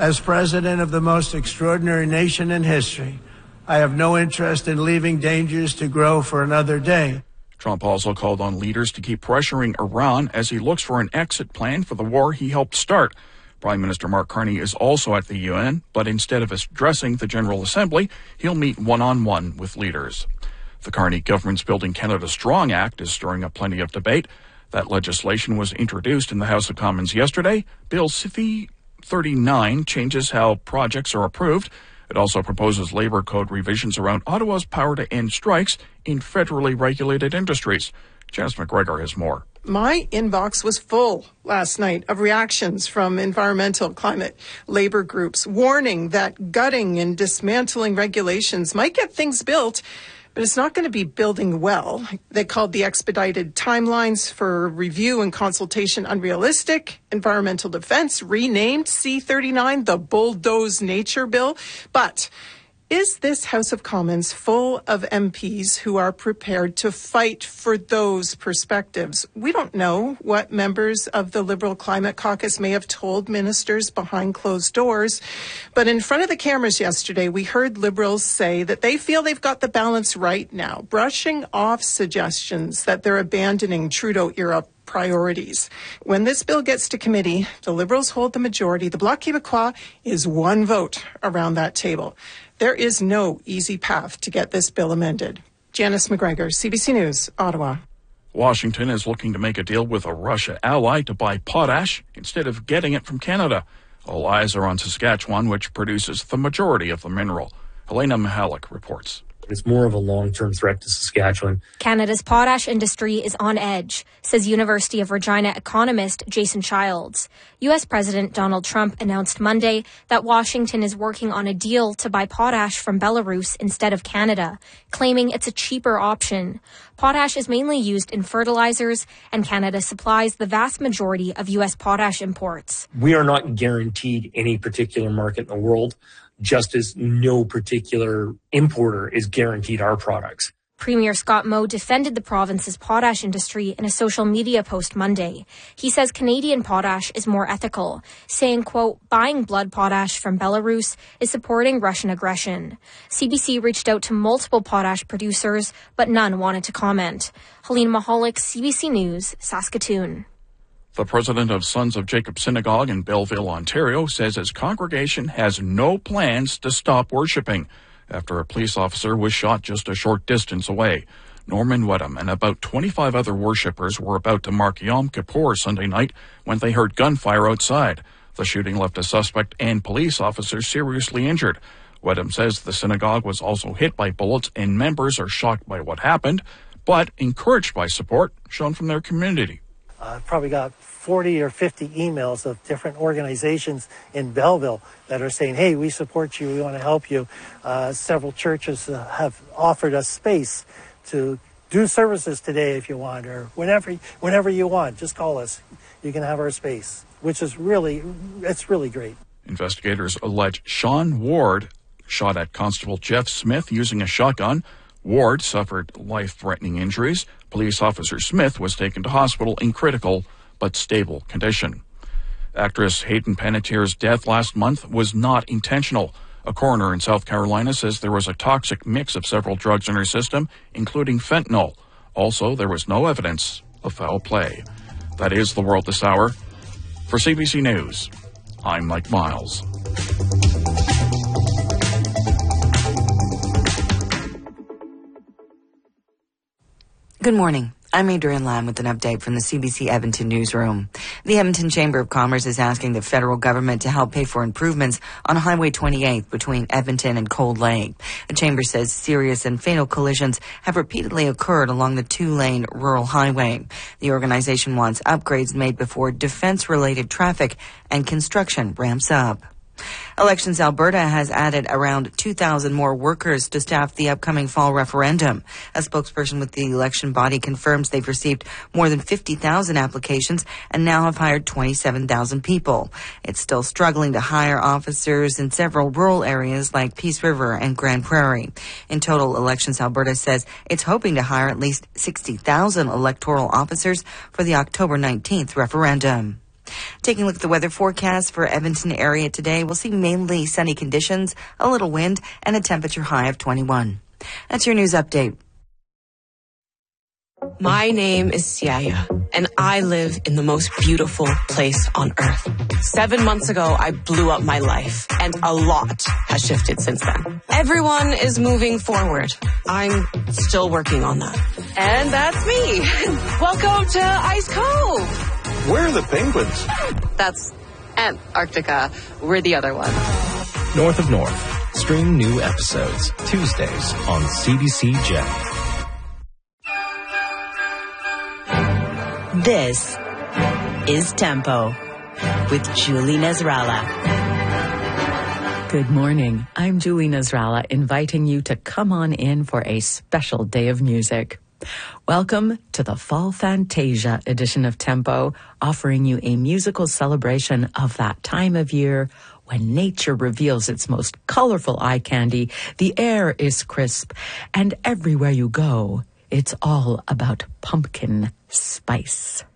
As president of the most extraordinary nation in history, I have no interest in leaving dangers to grow for another day. Trump also called on leaders to keep pressuring Iran as he looks for an exit plan for the war he helped start. Prime Minister Mark Carney is also at the UN, but instead of addressing the General Assembly, he'll meet one-on-one with leaders. The Carney government's Building Canada Strong Act is stirring up plenty of debate. That legislation was introduced in the House of Commons yesterday. Bill C-39 changes how projects are approved. It also proposes labor code revisions around Ottawa's power to end strikes in federally regulated industries. Janice McGregor has more. My inbox was full last night of reactions from environmental climate labor groups warning that gutting and dismantling regulations might get things built, but it's not going to be building well. They called the expedited timelines for review and consultation unrealistic. Environmental Defense renamed C-39 the Bulldoze Nature Bill. But is this House of Commons full of MPs who are prepared to fight for those perspectives? We don't know what members of the Liberal Climate Caucus may have told ministers behind closed doors. But in front of the cameras yesterday, we heard Liberals say that they feel they've got the balance right now, brushing off suggestions that they're abandoning Trudeau-era priorities. When this bill gets to committee, the Liberals hold the majority. The Bloc Québécois is one vote around that table. There is no easy path to get this bill amended. Janice McGregor, CBC News, Ottawa. Washington is looking to make a deal with a Russia ally to buy potash instead of getting it from Canada. All eyes are on Saskatchewan, which produces the majority of the mineral. Helena Mihalik reports. It's more of a long-term threat to Saskatchewan. Canada's potash industry is on edge, says University of Regina economist Jason Childs. U.S. President Donald Trump announced Monday that Washington is working on a deal to buy potash from Belarus instead of Canada, claiming it's a cheaper option. Potash is mainly used in fertilizers, and Canada supplies the vast majority of U.S. potash imports. We are not guaranteed any particular market in the world, just as no particular importer is guaranteed our products. Premier Scott Moe defended the province's potash industry in a social media post Monday. He says Canadian potash is more ethical, saying, quote, buying blood potash from Belarus is supporting Russian aggression. CBC reached out to multiple potash producers, but none wanted to comment. Helene Mahalik, CBC News, Saskatoon. The president of Sons of Jacob Synagogue in Belleville, Ontario, says his congregation has no plans to stop worshiping after a police officer was shot just a short distance away. Norman Wedham and about 25 other worshippers were about to mark Yom Kippur Sunday night when they heard gunfire outside. The shooting left a suspect and police officers seriously injured. Wedham says the synagogue was also hit by bullets and members are shocked by what happened, but encouraged by support shown from their community. I've probably got 40 or 50 emails of different organizations in Belleville that are saying, hey, we support you, we want to help you. Several churches have offered us space to do services today if you want, or whenever you want. Just call us. You can have our space, which is really great. Investigators allege Sean Ward shot at Constable Jeff Smith using a shotgun. Ward suffered life-threatening injuries. Police officer Smith was taken to hospital in critical but stable condition. Actress Hayden Panettiere's death last month was not intentional. A coroner in South Carolina says there was a toxic mix of several drugs in her system, including fentanyl. Also, there was no evidence of foul play. That is the world this hour. For CBC News, I'm Mike Miles. Good morning. I'm Adrienne Lamb with an update from the CBC Edmonton newsroom. The Edmonton Chamber of Commerce is asking the federal government to help pay for improvements on Highway 28 between Edmonton and Cold Lake. The chamber says serious and fatal collisions have repeatedly occurred along the two-lane rural highway. The organization wants upgrades made before defense-related traffic and construction ramps up. Elections Alberta has added around 2,000 more workers to staff the upcoming fall referendum. A spokesperson with the election body confirms they've received more than 50,000 applications and now have hired 27,000 people. It's still struggling to hire officers in several rural areas like Peace River and Grand Prairie. In total, Elections Alberta says it's hoping to hire at least 60,000 electoral officers for the October 19th referendum. Taking a look at the weather forecast for Edmonton area today, we'll see mainly sunny conditions, a little wind, and a temperature high of 21. That's your news update. My name is Siaya, and I live in the most beautiful place on earth. 7 months ago, I blew up my life, and a lot has shifted since then. Everyone is moving forward. I'm still working on that. And that's me. Welcome to Ice Cove. Where are the penguins? That's Antarctica. We're the other one. North of North. Stream new episodes Tuesdays on CBC Gem. This is Tempo with Julie Nasrallah. Good morning. I'm Julie Nasrallah, inviting you to come on in for a special day of music. Welcome to the Fall Fantasia edition of Tempo, offering you a musical celebration of that time of year when nature reveals its most colorful eye candy, the air is crisp, and everywhere you go, it's all about pumpkin spice.